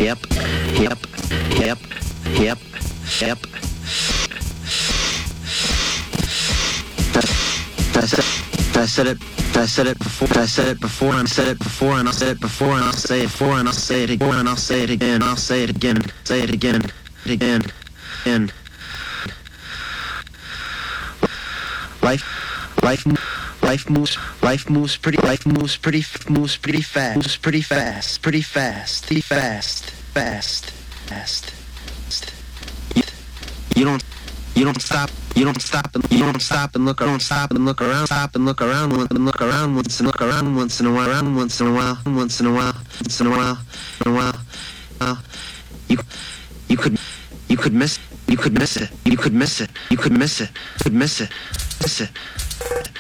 Yep, yep, yep, yep, yep. I said it before, I said it before, and said it before, and I'll say it before, and I'll say it before, and I'll say it again, and I'll say it again, I'll say it again, say it again, again, and life moves pretty fast. You don't stop and look around, stop and look around once in a while. You could miss it.